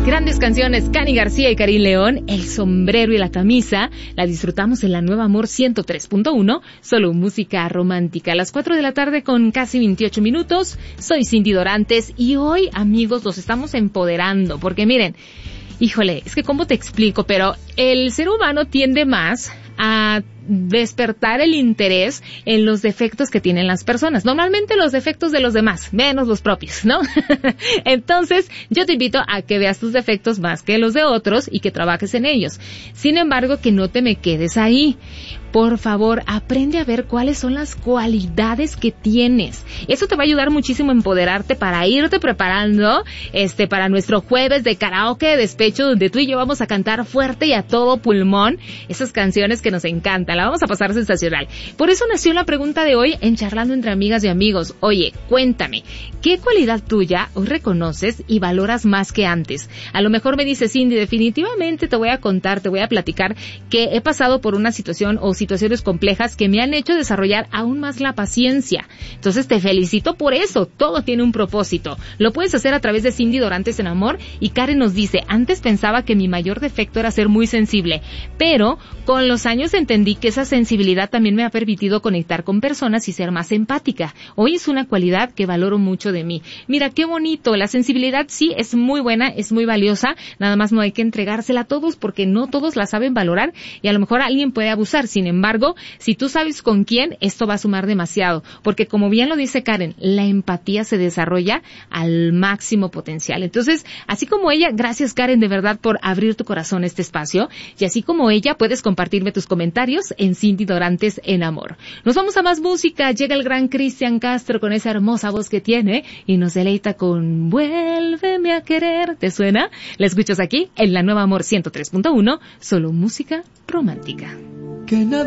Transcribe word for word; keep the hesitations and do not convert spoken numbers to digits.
Grandes canciones, Cani García y Karim León, El sombrero y la camisa, la disfrutamos en la Nueva Amor ciento tres punto uno, solo música romántica. A las cuatro de la tarde con casi veintiocho minutos, soy Cindy Dorantes y hoy, amigos, los estamos empoderando, porque miren, híjole, es que cómo te explico, pero el ser humano tiende más a despertar el interés en los defectos que tienen las personas. Normalmente los defectos de los demás, menos los propios, ¿no? Entonces, yo te invito a que veas tus defectos más que los de otros y que trabajes en ellos. Sin embargo, que no te me quedes ahí. Por favor, aprende a ver cuáles son las cualidades que tienes. Eso te va a ayudar muchísimo a empoderarte para irte preparando este para nuestro jueves de karaoke de despecho, donde tú y yo vamos a cantar fuerte y a todo pulmón esas canciones que nos encantan. La vamos a pasar sensacional. Por eso nació la pregunta de hoy en Charlando entre Amigas y Amigos. Oye, cuéntame, ¿qué cualidad tuya hoy reconoces y valoras más que antes? A lo mejor me dice Cindy, definitivamente te voy a contar, te voy a platicar que he pasado por una situación o situaciones complejas que me han hecho desarrollar aún más la paciencia. Entonces te felicito por eso. Todo tiene un propósito. Lo puedes hacer a través de Cindy Dorantes en Amor. Y Karen nos dice, antes pensaba que mi mayor defecto era ser muy sensible, pero con los años entendí que esa sensibilidad también me ha permitido conectar con personas y ser más empática. Hoy es una cualidad que valoro mucho de mí. Mira, qué bonito. La sensibilidad sí es muy buena, es muy valiosa. Nada más no hay que entregársela a todos porque no todos la saben valorar y a lo mejor alguien puede abusar. Sin embargo, si tú sabes con quién, esto va a sumar demasiado. Porque como bien lo dice Karen, la empatía se desarrolla al máximo potencial. Entonces, así como ella, gracias Karen de verdad por abrir tu corazón a este espacio. Y así como ella, puedes compartirme tus comentarios en Cindy Dorantes en Amor. Nos vamos a más música. Llega el gran Cristian Castro con esa hermosa voz que tiene y nos deleita con Vuélveme a querer. ¿Te suena? La escuchas aquí en la Nueva Amor ciento tres punto uno, solo música romántica. Que nada